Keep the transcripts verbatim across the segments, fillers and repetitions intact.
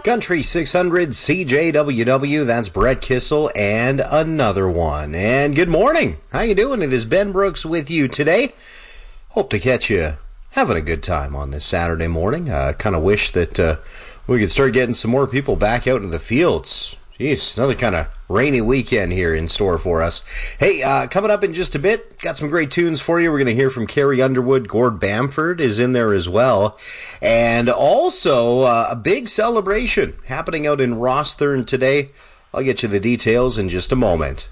Country six hundred C J W W, that's Brett Kissel, and another one. And good morning. How you doing? It is Ben Brooks with you today. Hope to catch you having a good time on this Saturday morning. Uh, kind of wish that uh, we could start getting some more people back out in the fields. Jeez, another kind of rainy weekend here in store for us. Hey, uh, coming up in just a bit, got some great tunes for you. We're going to hear from Carrie Underwood. Gord Bamford is in there as well. And also uh, a big celebration happening out in Rosthern today. I'll get you the details in just a moment.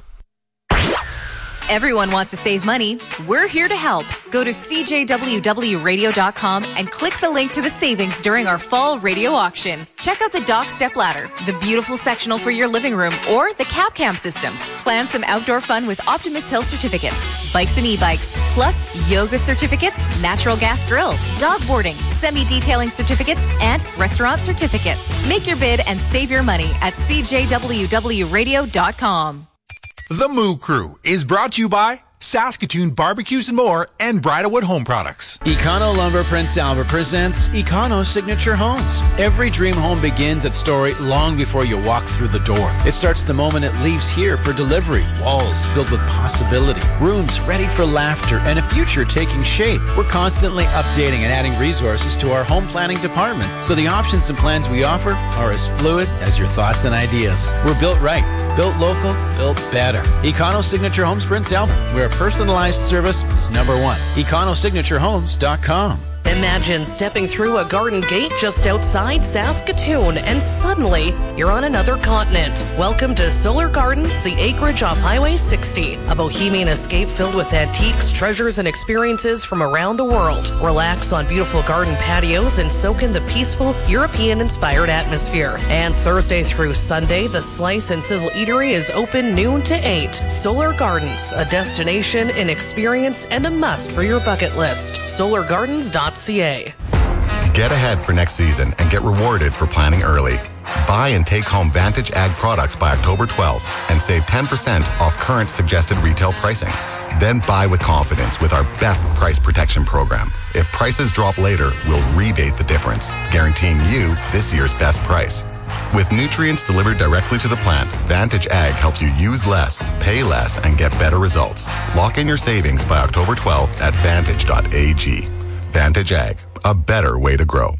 Everyone wants to save money. We're here to help. Go to c j w w radio dot com and click the link to the savings during our fall radio auction. Check out the Dock Step Ladder, the beautiful sectional for your living room, or the Cap Cam systems. Plan some outdoor fun with Optimus Hill certificates, bikes and e-bikes, plus yoga certificates, natural gas grill, dog boarding, semi-detailing certificates, and restaurant certificates. Make your bid and save your money at c j w w radio dot com. The Moo Crew is brought to you by Saskatoon Barbecues and More and Bridalwood Home Products. Econo Lumber Prince Albert presents Econo Signature Homes. Every dream home begins at Story long before you walk through the door. It starts the moment it leaves here for delivery. Walls filled with possibility. Rooms ready for laughter and a future taking shape. We're constantly updating and adding resources to our home planning department, so the options and plans we offer are as fluid as your thoughts and ideas. We're built right, built local, built better. Econo Signature Homes Prince Albert, where personalized service is number one. econo signature homes dot com. Imagine stepping through a garden gate just outside Saskatoon and suddenly you're on another continent. Welcome to Solar Gardens, the acreage off Highway sixty. A bohemian escape filled with antiques, treasures, and experiences from around the world. Relax on beautiful garden patios and soak in the peaceful, European-inspired atmosphere. And Thursday through Sunday, the Slice and Sizzle Eatery is open noon to eight. Solar Gardens, a destination, an experience, and a must for your bucket list. solar gardens dot c a. Get ahead for next season and get rewarded for planning early. Buy and take home Vantage Ag products by October twelfth and save ten percent off current suggested retail pricing. Then buy with confidence with our best price protection program. If prices drop later, we'll rebate the difference, guaranteeing you this year's best price. With nutrients delivered directly to the plant, Vantage Ag helps you use less, pay less, and get better results. Lock in your savings by October twelfth at vantage dot a g. Vantage Ag, a better way to grow.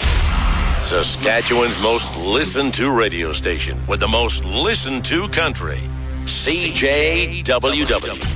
Saskatchewan's most listened to radio station with the most listened to country. C J W W.